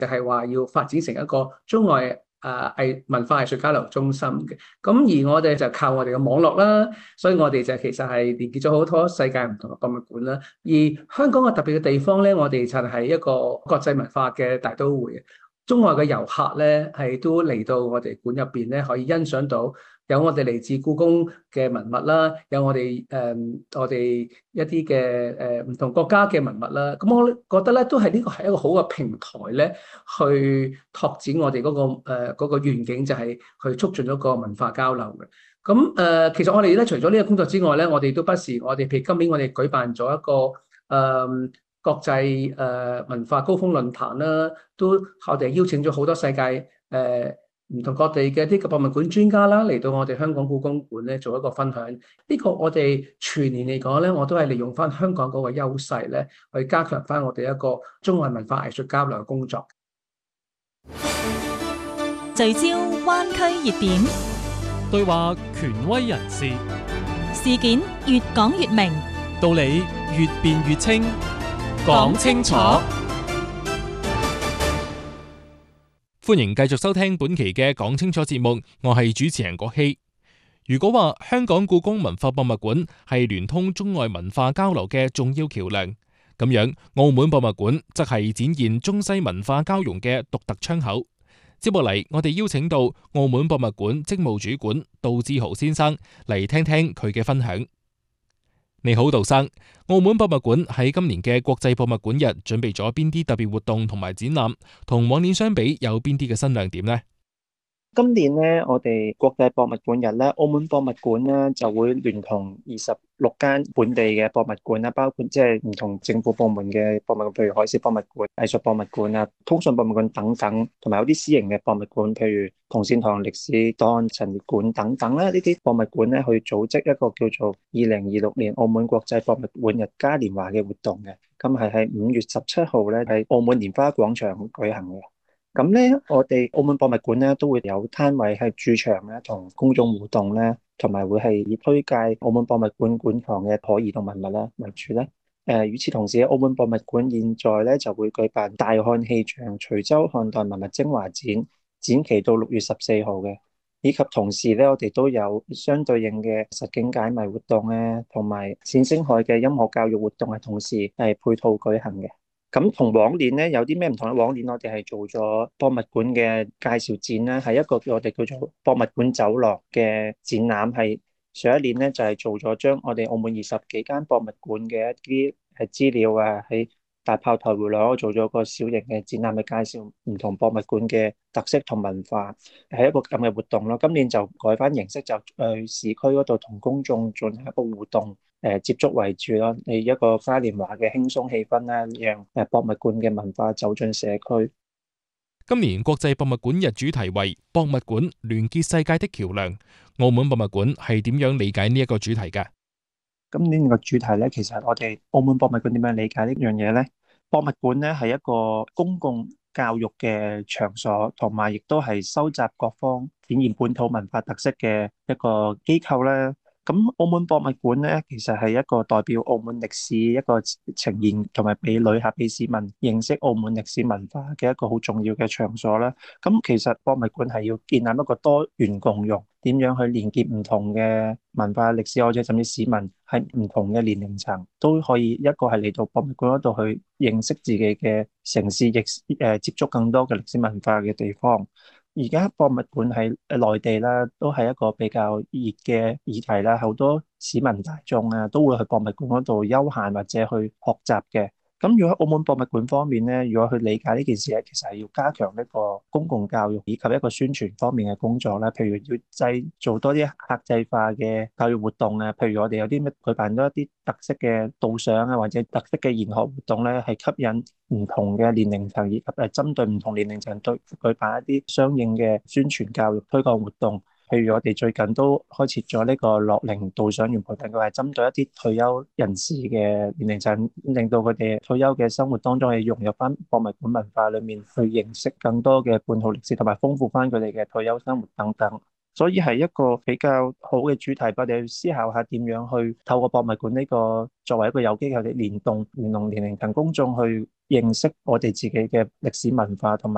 就係話要發展成一個中外文化藝術交流中心嘅。咁而我哋就靠我哋嘅網絡啦，所以我哋就其實係連結咗好多世界唔同嘅博物館啦。而香港嘅特別嘅地方咧，我哋就係一個國際文化嘅大都會。中外嘅遊客咧，係都嚟到我哋館入邊咧，可以欣賞到有我哋嚟自故宮嘅文物啦，有我哋一啲嘅唔同國家嘅文物啦。咁我覺得咧，都係呢個係一個好嘅平台咧，去拓展我哋嗰個願景，就係去促進一個文化交流嘅。其實我哋咧除咗呢個工作之外咧，我哋都不時我哋譬如今年我哋舉辦咗一個國際文化高峰論壇啦，都我哋邀請咗好多世界唔同各地嘅啲個博物館專家啦，嚟到我哋香港故宮館咧做一個分享。呢個我哋全年嚟講咧，我都係利用翻香港嗰個優勢咧，去加強翻我哋一個中外文化藝術交流嘅工作。 聚焦灣區熱點， 對話權威人士， 事件越講越明， 道理越辯越清。講清楚，歡迎繼續收聽本期嘅講清楚節目，我係主持人郭希。如果話香港故宮文化博物館係聯通中外文化交流嘅重要橋樑，咁樣澳門博物館則係展現中西文化交融嘅獨特窗口。接落嚟，我哋邀請到澳門博物館職務主管杜志豪先生嚟聽聽佢嘅分享。你好，杜生。澳門博物館喺今年嘅國際博物館日準備咗邊啲特別活動同埋展覽，同往年相比有邊啲嘅新亮點呢？ 今年咧，我哋國際博物館日咧，澳門博物館咧就會聯同26間本地嘅博物館啦，包括即係唔同政府部門嘅博物館，譬如海事博物館、藝術博物館啊、通訊博物館等等，同埋有啲私營嘅博物館，譬如同善堂歷史檔案陳列館等等啦。呢啲博物館咧去組織一個叫做2026年澳門國際博物館日嘉年華嘅活動嘅，咁係喺5月17號咧喺澳門蓮花廣場舉行嘅。咁咧，我哋澳門博物館咧都會有攤位喺駐場咧，同公眾互動咧，同埋會係以推介澳門博物館館藏嘅可移動文物啦為主咧。與此同時，澳門博物館現在咧就會舉辦大漢氣象徐州漢代文物精華展，展期到6月14號嘅，以及同時咧，我哋都有相對應嘅實景解謎活動咧，同埋冼星海嘅音樂教育活動係同時係配套舉行嘅。咁同往年咧有啲咩唔同咧？往年我哋係做咗博物館嘅介紹展啦，係一個我哋叫做博物館走廊嘅展覽。係上一年咧就係做咗將我哋澳門20幾間博物館嘅一啲資料啊，喺大炮台回廊做咗個小型嘅展覽，去介紹唔同博物館嘅特色同文化，係一個咁嘅活動咯。今年就改翻形式，就去市區嗰度同公眾進行一個互動。接觸為主咯，你一個嘉年華嘅輕鬆氣氛啦，讓博物館嘅文化走進社區。 今年國際博物館日主題為博物館聯結世界的橋樑，澳門博物館係點樣理解呢一個主題㗎？ 今年個主題咧，其實我哋澳門博物館點樣理解呢樣嘢咧？博物館咧係一個公共教育嘅場所，同埋亦都係收集各方展現本土文化特色嘅一個機構啦。咁澳門博物館咧，其實係一個代表澳門歷史一個呈現，同埋俾旅客、俾市民認識澳門歷史文化嘅一個好重要嘅場所啦。咁其實博物館係要建立一個多元共融，點樣去連結唔同嘅文化歷史，或者甚至市民喺唔同嘅年齡層都可以一個係嚟到博物館嗰度去認識自己嘅城市，亦接觸更多嘅歷史文化嘅地方。而家博物館喺內地啦，都係一個比較熱嘅議題啦，好多市民大眾啊都會去博物館嗰度休閒或者去學習嘅。咁如果澳門博物館方面咧，如果去理解呢件事咧，其實係要加強一個公共教育以及一個宣傳方面嘅工作啦。譬如要做多啲客製化嘅教育活動啊，譬如我哋有啲咩舉辦多一啲特色嘅導賞啊，或者特色嘅研學活動咧，係吸引唔同嘅年齡層，以及係針對唔同年齡層對舉辦一啲相應嘅宣傳教育推廣活動。譬如我哋最近都開設咗呢個樂齡導賞員培訓，佢係針對一啲退休人士嘅年齡層，令到佢哋退休嘅生活當中係融入翻博物館文化裏面，去認識更多嘅本土歷史，同埋豐富翻佢哋嘅退休生活等等。所以係一個比較好嘅主題，我哋要思考下點樣去透過博物館呢個作為一個有機構嘅聯動年齡層公眾去認識我哋自己嘅歷史文化同埋